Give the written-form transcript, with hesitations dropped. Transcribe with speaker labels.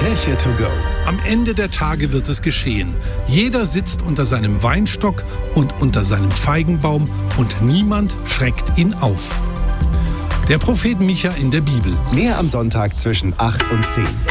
Speaker 1: Kirche to go.
Speaker 2: Am Ende der Tage wird es geschehen. Jeder sitzt unter seinem Weinstock und unter seinem Feigenbaum und niemand schreckt ihn auf. Der Prophet Micha in der Bibel.
Speaker 1: Mehr am Sonntag zwischen 8 und 10.